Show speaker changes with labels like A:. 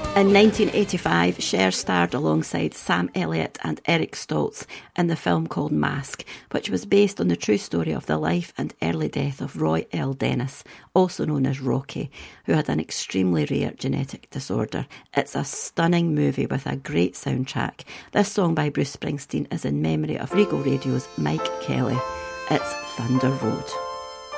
A: In 1985, Cher starred alongside Sam Elliott and Eric Stoltz in the film called Mask, which was based on the true story of the life and early death of Roy L. Dennis, also known as Rocky, who had an extremely rare genetic disorder. It's a stunning movie with a great soundtrack. This song by Bruce Springsteen is in memory of Regal Radio's Mike Kelly. It's Thunder Road.